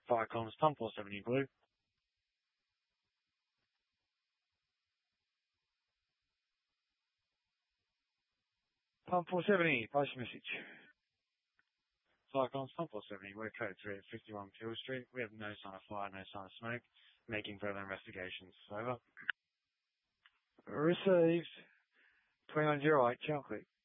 Fire comms, Tom 470 blue. Tom 470, pass your message. Fire comms, Tom 470, we're code 3 at 51 Peel Street. We have no sign of fire, no sign of smoke. Making further investigations. Over. Received. 2108, Chocolate.